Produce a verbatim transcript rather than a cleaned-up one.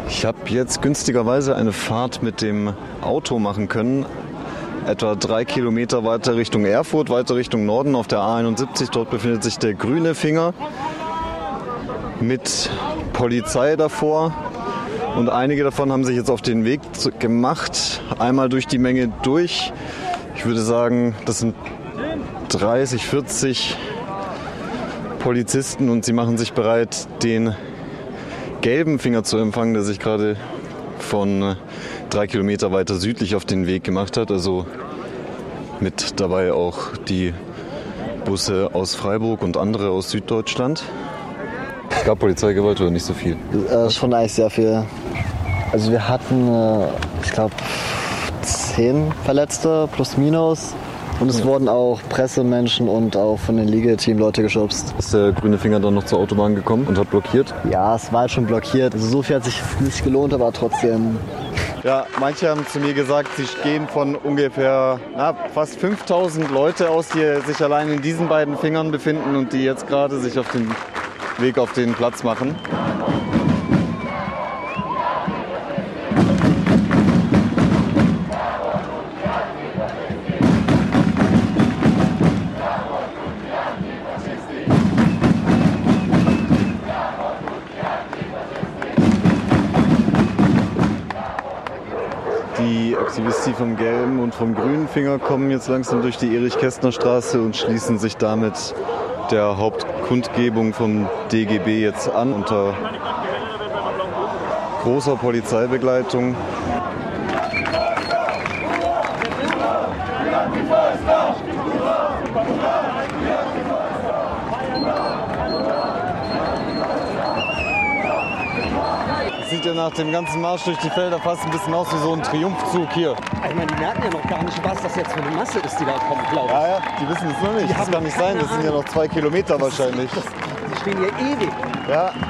Ich habe jetzt günstigerweise eine Fahrt mit dem Auto machen können. Etwa drei Kilometer weiter Richtung Erfurt, weiter Richtung Norden auf der A einundsiebzig. Dort befindet sich der Grüne Finger mit Polizei davor. Und einige davon haben sich jetzt auf den Weg gemacht, einmal durch die Menge durch. Ich würde sagen, das sind dreißig, vierzig Polizisten und sie machen sich bereit, den gelben Finger zu empfangen, der sich gerade von drei Kilometer weiter südlich auf den Weg gemacht hat. Also mit dabei auch die Busse aus Freiburg und andere aus Süddeutschland. Es gab Polizeigewalt oder nicht so viel? Äh, schon eigentlich sehr viel. Also wir hatten, äh, ich glaube, zehn Verletzte plus minus. Und es ja. wurden auch Pressemenschen und auch von den Liga-Team Leute geschubst. Ist der Grüne Finger dann noch zur Autobahn gekommen und hat blockiert? Ja, es war halt schon blockiert. Also so viel hat sich nicht gelohnt, aber trotzdem. Ja, manche haben zu mir gesagt, sie gehen von ungefähr na, fast fünftausend Leute aus, die sich allein in diesen beiden Fingern befinden und die jetzt gerade sich auf den Weg auf den Platz machen. Die Aktivisten vom gelben und vom grünen Finger kommen jetzt langsam durch die Erich-Kästner-Straße und schließen sich damit der Hauptkundgebung vom D G B jetzt an, unter großer Polizeibegleitung. Sieht ja nach dem ganzen Marsch durch die Felder fast ein bisschen aus wie so ein Triumphzug hier. Ich meine, die merken ja noch gar nicht, was das jetzt für eine Masse ist, die da kommt, glaube ich. Ja, ja, die wissen es noch nicht. Die das kann nicht sein, das sind ja noch zwei Kilometer das wahrscheinlich. Ist, das, die stehen hier ewig. Ja,